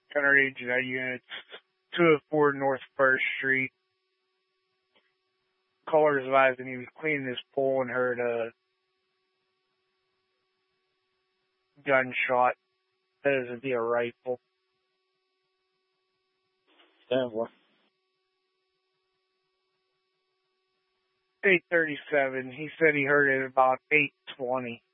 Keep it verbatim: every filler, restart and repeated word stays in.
Gunnery Jet Units, two oh four North First Street. Caller advising he was cleaning his pole and heard a gunshot. That is be a rifle. Damn, what? eight thirty-seven. He said he heard it about eight twenty.